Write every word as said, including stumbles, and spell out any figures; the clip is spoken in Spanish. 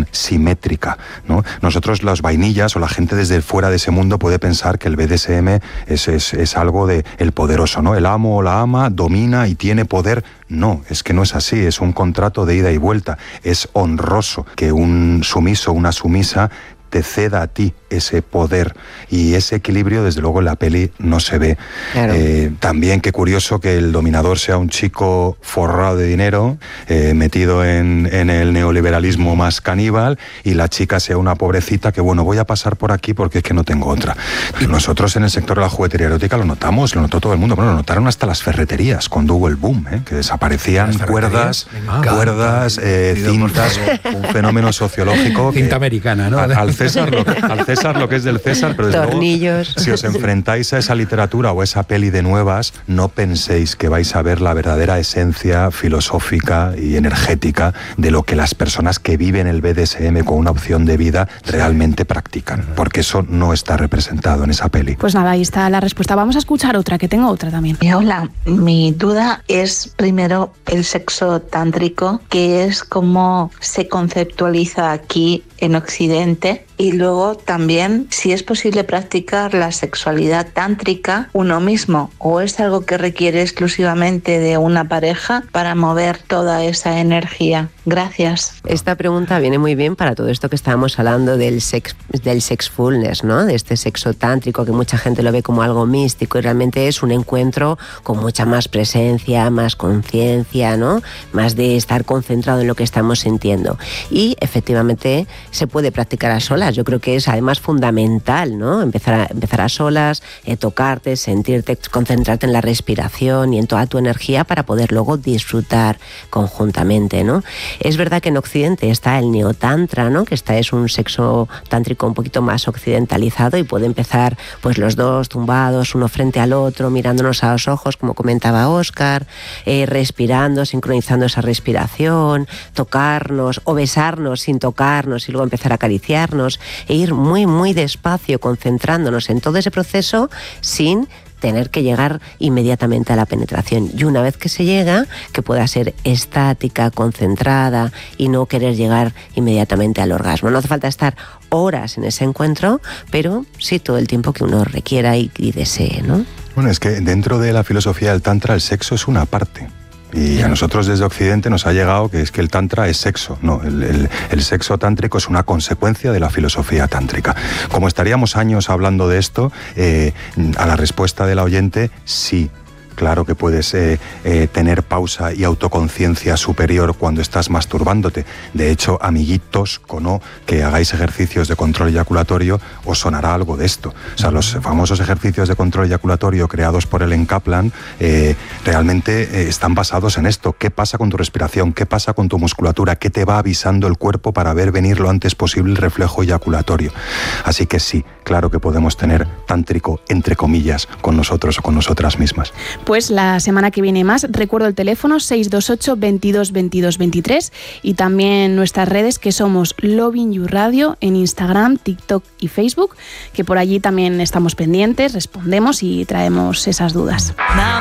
relación simétrica, ¿no? Nosotros los vainillas o la gente desde fuera de ese mundo puede pensar que el B D S M es, es, es algo de el poderoso, ¿no? El amo o la ama domina y tiene poder. No, es que no es así, es un contrato de ida y vuelta. Es honroso que un sumiso, una sumisa, te ceda a ti ese poder, y ese equilibrio desde luego en la peli no se ve. Claro. Eh, también qué curioso que el dominador sea un chico forrado de dinero, eh, metido en, en el neoliberalismo más caníbal, y la chica sea una pobrecita que, bueno, voy a pasar por aquí porque es que no tengo otra. Nosotros en el sector de la juguetería erótica lo notamos, lo notó todo el mundo, bueno, lo notaron hasta las ferreterías cuando hubo el boom, ¿eh? Que desaparecían cuerdas, cuerdas, eh, cintas, un fenómeno sociológico. Cinta que, americana, ¿no? Al, al César lo, al César lo que es del César, pero desde tornillos. Luego, si os enfrentáis a esa literatura o esa peli de nuevas, no penséis que vais a ver la verdadera esencia filosófica y energética de lo que las personas que viven el B D S M con una opción de vida realmente practican, porque eso no está representado en esa peli. Pues nada, ahí está la respuesta. Vamos a escuchar otra, que tengo otra también. Hola, mi duda es primero el sexo tántrico, que es cómo se conceptualiza aquí en Occidente, y luego también si es posible practicar la sexualidad tántrica uno mismo, o es algo que requiere exclusivamente de una pareja para mover toda esa energía. Gracias. Esta pregunta viene muy bien para todo esto que estábamos hablando del sex, del sexfulness, ¿no? De este sexo tántrico que mucha gente lo ve como algo místico, y realmente es un encuentro con mucha más presencia, más conciencia, ¿no? Más de estar concentrado en lo que estamos sintiendo. Y efectivamente se puede practicar a solas. Yo creo que es además fundamental, ¿no? Empezar a, empezar a solas, eh, tocarte, sentirte, concentrarte en la respiración y en toda tu energía para poder luego disfrutar conjuntamente, ¿no? Es verdad que en Occidente está el neotantra, ¿no? Que esta es un sexo tántrico un poquito más occidentalizado, y puede empezar pues los dos tumbados uno frente al otro, mirándonos a los ojos, como comentaba Óscar, eh, respirando, sincronizando esa respiración, tocarnos o besarnos sin tocarnos y luego empezar a acariciarnos, e ir muy muy despacio, concentrándonos en todo ese proceso sin tener que llegar inmediatamente a la penetración. Y una vez que se llega, que pueda ser estática, concentrada, y no querer llegar inmediatamente al orgasmo. No hace falta estar horas en ese encuentro, pero sí todo el tiempo que uno requiera y, y desee, ¿no? Bueno, es que dentro de la filosofía del Tantra el sexo es una parte. Y a nosotros desde Occidente nos ha llegado que es que el tantra es sexo. No, el, el, el sexo tántrico es una consecuencia de la filosofía tántrica. Como estaríamos años hablando de esto, eh, a la respuesta del oyente, sí. Claro que puedes eh, eh, tener pausa y autoconciencia superior cuando estás masturbándote. De hecho, amiguitos, cono, que hagáis ejercicios de control eyaculatorio, os sonará algo de esto. O sea, los famosos ejercicios de control eyaculatorio creados por Ellen Kaplan eh, realmente eh, están basados en esto. ¿Qué pasa con tu respiración? ¿Qué pasa con tu musculatura? ¿Qué te va avisando el cuerpo para ver venir lo antes posible el reflejo eyaculatorio? Así que sí, claro que podemos tener tántrico, entre comillas, con nosotros o con nosotras mismas. Pues la semana que viene más. Recuerdo el teléfono seis dos ocho, veintidós, veintidós, veintitrés, y también nuestras redes, que somos Loving You Radio en Instagram, TikTok y Facebook, que por allí también estamos pendientes, respondemos y traemos esas dudas.